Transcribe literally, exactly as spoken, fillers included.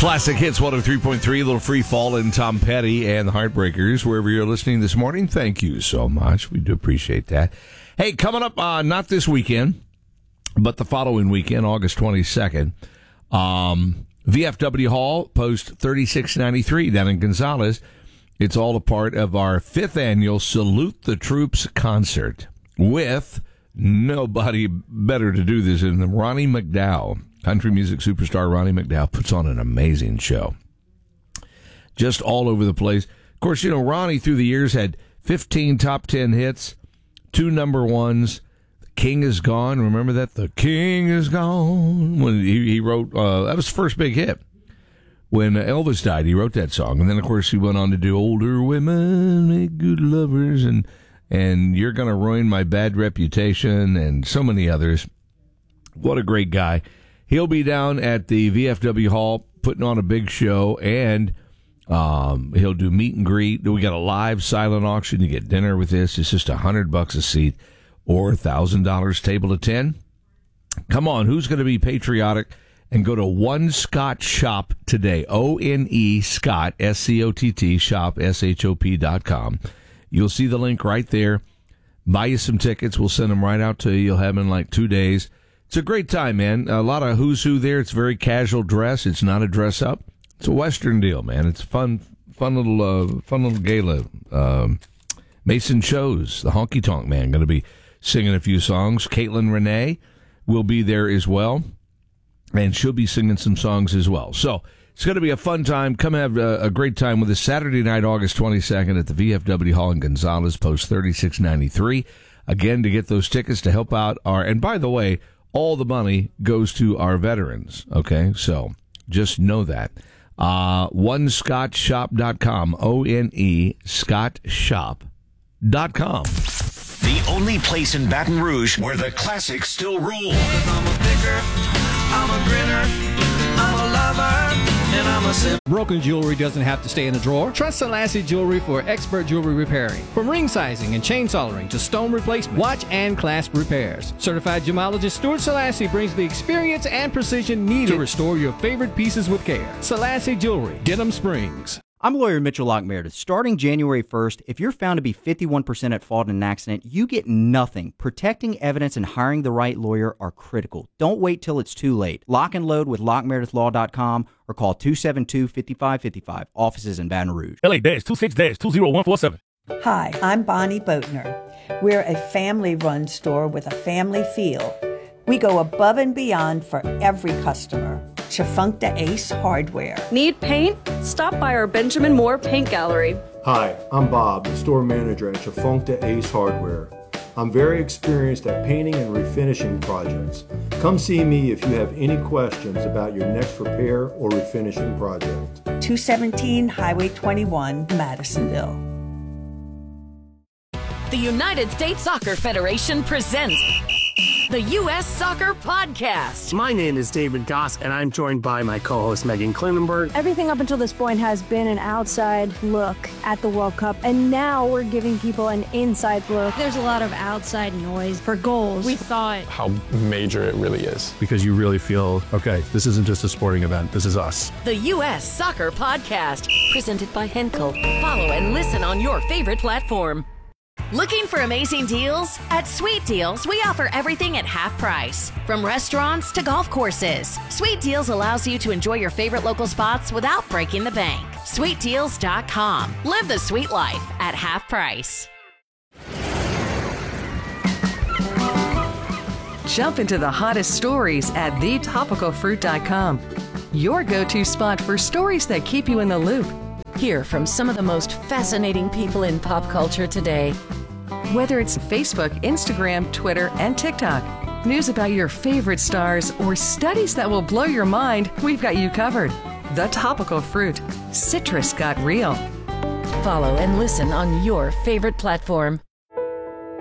Classic Hits one oh three point three, a little free fall in Tom Petty and the Heartbreakers. Wherever you're listening this morning, thank you so much. We do appreciate that. Hey, coming up, uh, not this weekend, but the following weekend, August twenty-second, um, V F W Hall, Post thirty-six ninety-three down in Gonzales. It's all a part of our fifth annual Salute the Troops concert with nobody better to do this than Ronnie McDowell. Country music superstar Ronnie McDowell puts on an amazing show. Just all over the place. Of course, you know, Ronnie through the years had fifteen top ten hits, two number ones. The King is Gone. Remember that? The King is Gone. When he, he wrote, uh, that was the first big hit. When Elvis died, he wrote that song. And then, of course, he went on to do Older Women Make Good Lovers and, and You're Gonna Ruin My Bad Reputation and so many others. What a great guy. He'll be down at the V F W Hall putting on a big show, and um, he'll do meet and greet. We got a live silent auction. You get dinner with this. It's just a hundred bucks a seat or a thousand dollars table to ten. Come on, who's going to be patriotic and go to One Scott Shop today? O N E Scott, S C O T T, shop, S H O P dot com. You'll see the link right there. Buy you some tickets. We'll send them right out to you. You'll have them in like two days. It's a great time, man. A lot of who's who there. It's very casual dress. It's not a dress up. It's a Western deal, man. It's a fun, fun little, uh, fun little gala. Um, Mason Shows, the Honky Tonk Man, going to be singing a few songs. Caitlin Renee will be there as well, and she'll be singing some songs as well. So it's going to be a fun time. Come have a, a great time with us Saturday night, August twenty-second at the V F W Hall in Gonzales, Post thirty-six ninety-three. Again, to get those tickets to help out our, and by the way, all the money goes to our veterans, okay? So just know that. Uh, one scott shop dot com, O N E scott shop dot com. The only place in Baton Rouge where the classics still rule. I'm a picker, I'm a grinner, I'm a lover, and I'm a sip. Broken jewelry doesn't have to stay in a drawer. Trust Selassie Jewelry for expert jewelry repairing. From ring sizing and chain soldering to stone replacement, watch and clasp repairs. Certified gemologist Stuart Selassie brings the experience and precision needed to restore your favorite pieces with care. Selassie Jewelry, Denham Springs. I'm lawyer Mitchell Locke Meredith. Starting January first, if you're found to be fifty-one percent at fault in an accident, you get nothing. Protecting evidence and hiring the right lawyer are critical. Don't wait till it's too late. Lock and load with lock meredith law dot com or call two seven two, five five five five. Offices in Baton Rouge. L A two six two zero one four seven. Hi, I'm Bonnie Boatner. We're a family-run store with a family feel. We go above and beyond for every customer. Chafunkta Ace Hardware. Need paint? Stop by our Benjamin Moore Paint Gallery. Hi, I'm Bob, the store manager at Chafunkta Ace Hardware. I'm very experienced at painting and refinishing projects. Come see me if you have any questions about your next repair or refinishing project. two seventeen Highway twenty-one, Madisonville. The United States Soccer Federation presents the U S Soccer Podcast. My name is David Goss, and I'm joined by my co-host Megan Klinenberg. Everything up until this point has been an outside look at the World Cup, and now we're giving people an inside look. There's a lot of outside noise for goals. We thought how major it really is. Because you really feel, okay, this isn't just a sporting event, this is us. The U S Soccer Podcast, presented by Henkel. Follow and listen on your favorite platform. Looking for amazing deals? At Sweet Deals, we offer everything at half price. From restaurants to golf courses, Sweet Deals allows you to enjoy your favorite local spots without breaking the bank. sweet deals dot com. Live the sweet life at half price. Jump into the hottest stories at the topical fruit dot com. Your go-to spot for stories that keep you in the loop. Hear from some of the most fascinating people in pop culture today. Whether it's Facebook, Instagram, Twitter, and TikTok, news about your favorite stars, or studies that will blow your mind, we've got you covered. The Topical Fruit. Citrus got real. Follow and listen on your favorite platform.